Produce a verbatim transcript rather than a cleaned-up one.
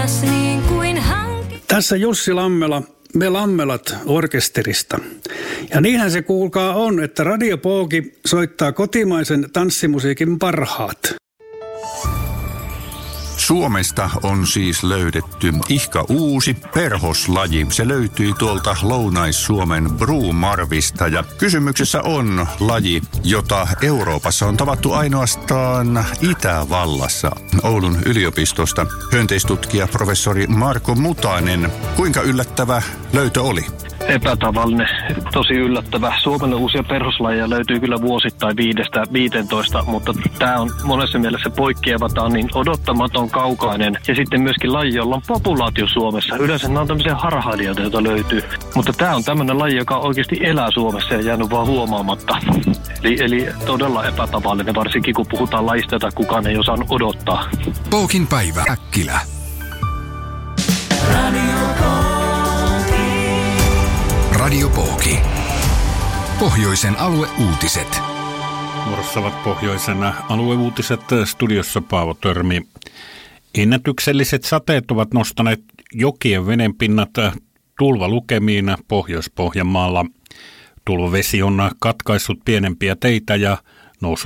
Tässä Jussi Lammela, me Lammelat orkesterista. Ja niinhän se kuulkaa on, että Radio Pooki soittaa kotimaisen tanssimusiikin parhaat. Suomesta on siis löydetty ihka uusi perhoslaji. Se löytyi tuolta Lounais-Suomen Bromarvista ja kysymyksessä on laji, jota Euroopassa on tavattu ainoastaan Itävallassa. Oulun yliopistosta hyönteistutkija professori Marko Mutanen. Kuinka yllättävä löytö oli? Epätavallinen, tosi yllättävä. Suomelle uusia perhoslajeja löytyy kyllä vuosittain viidestä viiteentoista, mutta tämä on monessa mielessä poikkeava. Tämä on niin odottamaton, kaukainen ja sitten myöskin laji, jolla on populaatio Suomessa. Yleensä nämä on tämmöisiä harhailijoita, joita löytyy. Mutta tämä on tämmöinen laji, joka oikeasti elää Suomessa ja jäänyt vaan huomaamatta. Eli, eli todella epätavallinen, varsinkin kun puhutaan lajista, jota kukaan ei osannut odottaa. Pookin päivä. Äkkilä. Radio Pooki. Pohjoisen alueuutiset. Vuorossa ovat pohjoisen alueuutiset, studiossa Paavo Törmi. Ennätykselliset sateet ovat nostaneet jokien vedenpinnat tulvalukemiin Pohjois-Pohjanmaalla. Tulvavesi on katkaissut pienempiä teitä ja noussut